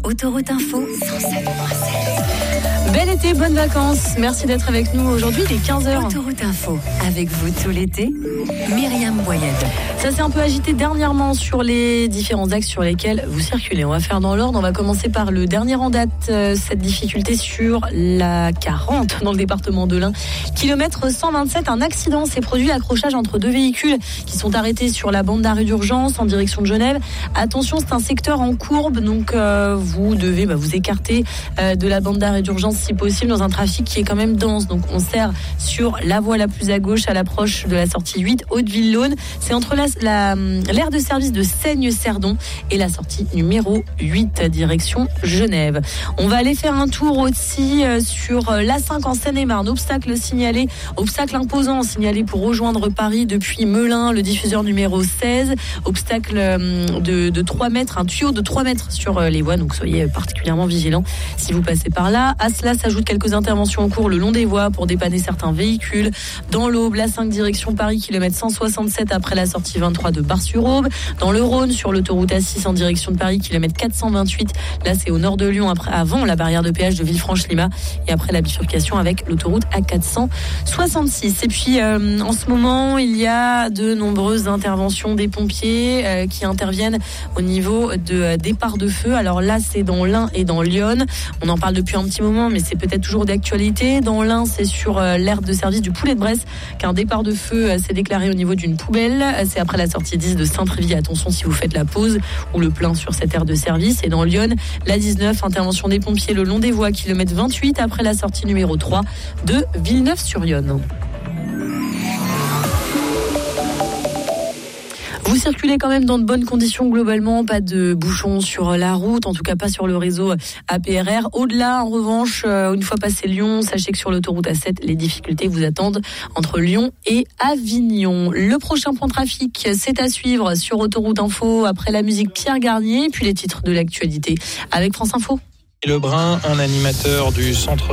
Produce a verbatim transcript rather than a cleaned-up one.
Autoroute Info cent sept virgule sept. Bel été, bonnes vacances. Merci d'être avec nous aujourd'hui, il est quinze heures. Autoroute Info, avec vous tout l'été, Myriam Boyette. Ça s'est un peu agité dernièrement sur les différents axes sur lesquels vous circulez. On va faire dans l'ordre. On va commencer par le dernier en date, euh, cette difficulté sur la quarante dans le département de l'Ain. Kilomètre cent vingt-sept, un accident s'est produit, accrochage entre deux véhicules qui sont arrêtés sur la bande d'arrêt d'urgence en direction de Genève. Attention, c'est un secteur en courbe, donc euh, vous devez bah, vous écarter euh, de la bande d'arrêt d'urgence si possible dans un trafic qui est quand même dense. Donc on sert sur la voie la plus à gauche à l'approche de la sortie huit Hauteville-Laune. C'est entre la, la, l'aire de service de Seigne-Cerdon et la sortie numéro huit direction Genève. On va aller faire un tour aussi euh, sur l'A cinq en Seine-et-Marne. Obstacle signalé, obstacle imposant signalé pour rejoindre Paris depuis Melun, le diffuseur numéro seize. Obstacle euh, de, de trois mètres, un tuyau de trois mètres sur euh, les voies. Donc soyez particulièrement vigilants si vous passez par là. À cela s'ajoutent quelques interventions en cours le long des voies pour dépanner certains véhicules. Dans l'Aube, l'A cinq direction Paris, kilomètre cent soixante-sept après la sortie vingt-trois de Bar-sur-Aube. Dans le Rhône, sur l'autoroute A six en direction de Paris, kilomètre quatre cent vingt-huit. Là, c'est au nord de Lyon, après, avant la barrière de péage de Villefranche-Lima et après la bifurcation avec l'autoroute A quatre cent soixante-six. Et puis, euh, en ce moment, il y a de nombreuses interventions des pompiers euh, qui interviennent au niveau de euh, départ de feu. Alors là, c'est dans l'Ain et dans l'Yonne. On en parle depuis un petit moment, mais c'est peut-être toujours d'actualité. Dans l'Ain, c'est sur euh, l'aire de service du Poulet de Bresse qu'un départ de feu euh, s'est déclaré au niveau d'une poubelle. C'est après la sortie dix de Saint-Trévier. Attention si vous faites la pause ou le plein sur cette aire de service. Et dans l'Yonne, la dix-neuf, intervention des pompiers le long des voies, kilomètre vingt-huit après la sortie numéro trois de Villeneuve-sur-Yonne. Vous circulez quand même dans de bonnes conditions globalement, pas de bouchons sur la route, en tout cas pas sur le réseau A P R R. Au-delà, en revanche, une fois passé Lyon, sachez que sur l'autoroute A sept, les difficultés vous attendent entre Lyon et Avignon. Le prochain point trafic, c'est à suivre sur Autoroute Info après la musique Pierre Garnier, puis les titres de l'actualité avec France Info. Lebrun, un animateur du centre